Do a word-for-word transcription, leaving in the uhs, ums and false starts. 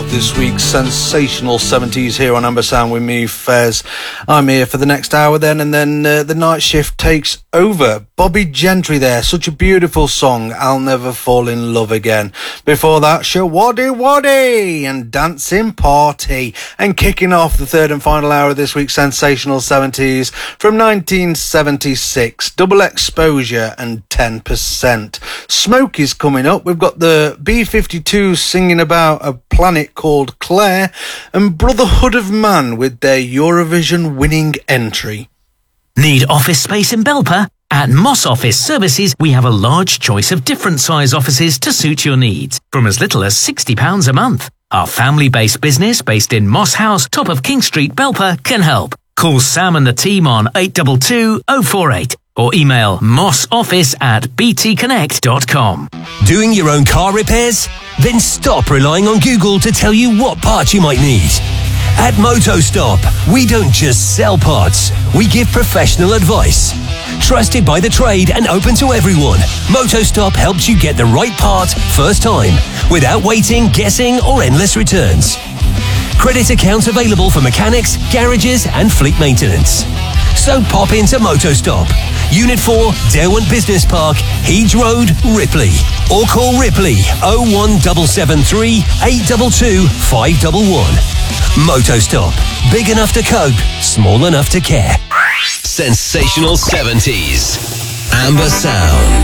this week's Sensational seventies here on Amber Sound with me, Fez. I'm here for the next hour then, and then uh, the night shift takes over. Bobby Gentry there, such a beautiful song, I'll Never Fall in Love Again. Before that, Shawaddy Waddy and Dancing Party. And kicking off the third and final hour of this week's Sensational seventies from nineteen seventy-six, Double Exposure and ten percent. Smoke is coming up. We've got the B fifty-two singing about a planet called Claire, and Brotherhood of Man with their Eurovision winning entry. Need office space in Belper? At Moss Office Services, we have a large choice of different size offices to suit your needs, from as little as sixty pounds a month. Our family-based business, based in Moss House, top of King Street, Belper, can help. Call Sam and the team on eight two two oh four eight or email mossoffice at b t connect dot com. Doing your own car repairs? Then stop relying on Google to tell you what parts you might need. At MotoStop, we don't just sell parts, we give professional advice. Trusted by the trade and open to everyone, MotoStop helps you get the right part first time, without waiting, guessing, or endless returns. Credit accounts available for mechanics, garages, and fleet maintenance. So pop into MotoStop, Unit four, Derwent Business Park, Heege Road, Ripley. Or call Ripley oh one seven seven three, eight two two, five one one. MotoStop. Big enough to cope, small enough to care. Sensational seventies. Amber Sound.